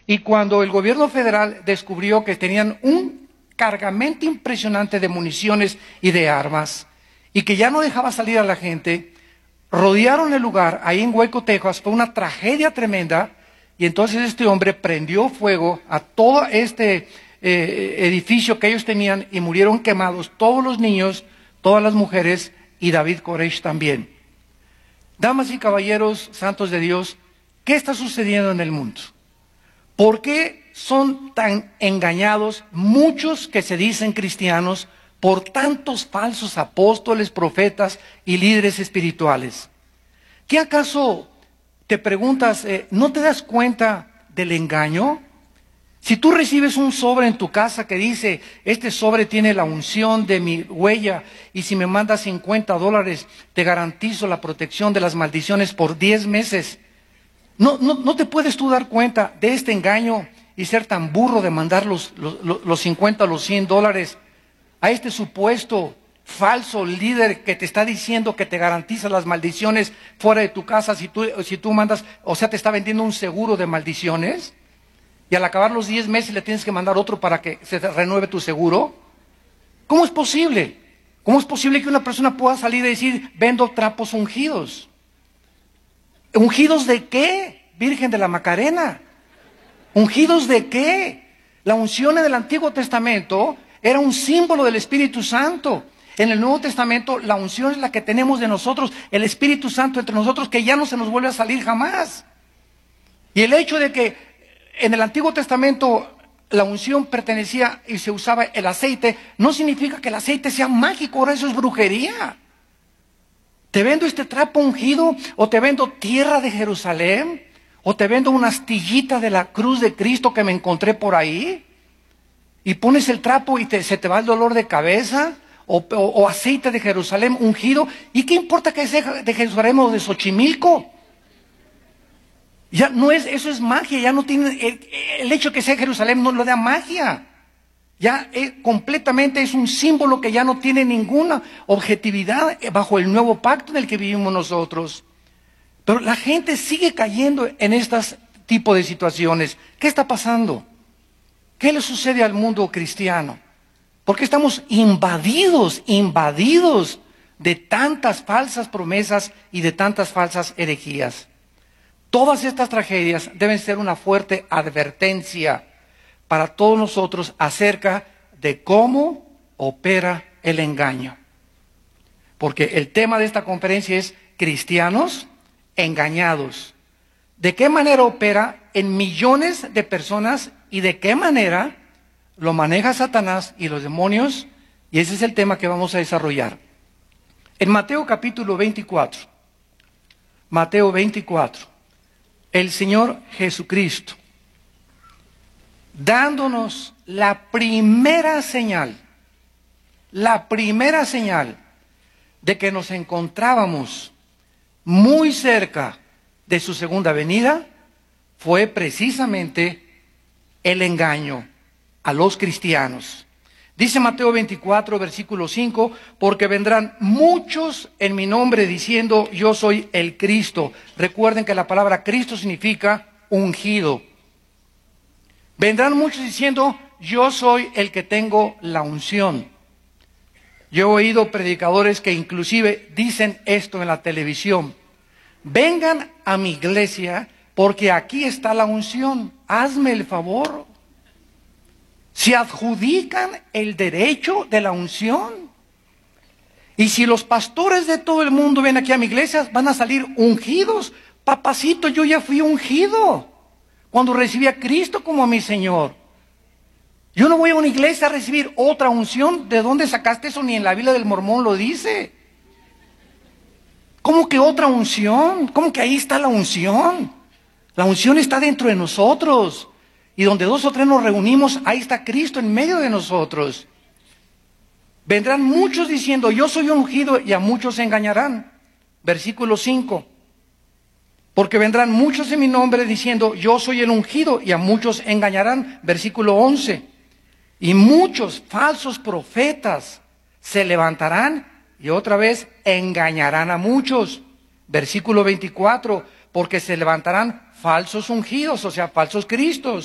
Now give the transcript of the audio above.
Y cuando el gobierno federal descubrió que tenían un cargamento impresionante de municiones y de armas, y que ya no dejaba salir a la gente, rodearon el lugar, ahí en Waco, Texas. Fue una tragedia tremenda, y entonces este hombre prendió fuego a todo este edificio que ellos tenían, y murieron quemados todos los niños, todas las mujeres, y David Koresh también. Damas y caballeros, santos de Dios, ¿qué está sucediendo en el mundo? ¿Por qué son tan engañados muchos que se dicen cristianos por tantos falsos apóstoles, profetas y líderes espirituales? ¿Qué acaso te preguntas, no te das cuenta del engaño? Si tú recibes un sobre en tu casa que dice, este sobre tiene la unción de mi huella, y si me mandas $50, te garantizo la protección de las maldiciones por 10 meses. ¿No te puedes tú dar cuenta de este engaño y ser tan burro de mandar los 50 o los $100 a este supuesto falso líder que te está diciendo que te garantiza las maldiciones fuera de tu casa si tú mandas, o sea, te está vendiendo un seguro de maldiciones? Y al acabar los 10 meses le tienes que mandar otro para que se renueve tu seguro. ¿Cómo es posible? ¿Cómo es posible que una persona pueda salir y decir, vendo trapos ungidos? ¿Ungidos de qué? Virgen de la Macarena. ¿Ungidos de qué? La unción en el Antiguo Testamento era un símbolo del Espíritu Santo. En el Nuevo Testamento la unción es la que tenemos de nosotros, el Espíritu Santo entre nosotros, que ya no se nos vuelve a salir jamás. Y el hecho de que en el Antiguo Testamento la unción pertenecía y se usaba el aceite, no significa que el aceite sea mágico. Ahora eso es brujería. ¿Te vendo este trapo ungido? ¿O te vendo tierra de Jerusalén? ¿O te vendo una astillita de la cruz de Cristo que me encontré por ahí? Y pones el trapo y se te va el dolor de cabeza. O aceite de Jerusalén ungido. ¿Y qué importa que sea de Jerusalén o de Xochimilco? Ya no es, eso es magia. Ya no tiene, el hecho de que sea Jerusalén no lo da magia. Ya completamente es un símbolo que ya no tiene ninguna objetividad bajo el nuevo pacto en el que vivimos nosotros. Pero la gente sigue cayendo en estos tipos de situaciones. ¿Qué está pasando? ¿Qué le sucede al mundo cristiano? Porque estamos invadidos de tantas falsas promesas y de tantas falsas herejías. Todas estas tragedias deben ser una fuerte advertencia para todos nosotros acerca de cómo opera el engaño. Porque el tema de esta conferencia es cristianos engañados. ¿De qué manera opera en millones de personas y de qué manera lo maneja Satanás y los demonios? Y ese es el tema que vamos a desarrollar. En Mateo capítulo 24, Mateo 24, el Señor Jesucristo, dándonos la primera señal de que nos encontrábamos muy cerca de su segunda venida, fue precisamente el engaño a los cristianos. Dice Mateo 24, versículo 5, porque vendrán muchos en mi nombre diciendo, yo soy el Cristo. Recuerden que la palabra Cristo significa ungido. Vendrán muchos diciendo, yo soy el que tengo la unción. Yo he oído predicadores que inclusive dicen esto en la televisión. Vengan a mi iglesia porque aquí está la unción. Hazme el favor. Se adjudican el derecho de la unción. Y si los pastores de todo el mundo ven aquí a mi iglesia, van a salir ungidos. Papacito, yo ya fui ungido cuando recibí a Cristo como a mi Señor. Yo no voy a una iglesia a recibir otra unción. ¿De dónde sacaste eso? Ni en la Biblia del Mormón lo dice. ¿Cómo que otra unción? ¿Cómo que ahí está la unción? La unción está dentro de nosotros. Y donde 2 o 3 nos reunimos, ahí está Cristo en medio de nosotros. Vendrán muchos diciendo, yo soy ungido, y a muchos se engañarán. Versículo 5. Porque vendrán muchos en mi nombre diciendo, yo soy el ungido, y a muchos engañarán. Versículo 11. Y muchos falsos profetas se levantarán y otra vez engañarán a muchos. Versículo 24. Porque se levantarán falsos ungidos, o sea, falsos cristos.